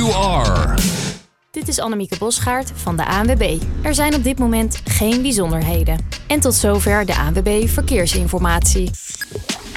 you are. Dit is Annemieke Bosgaard van de ANWB. Er zijn op dit moment geen bijzonderheden. En tot zover de ANWB Verkeersinformatie.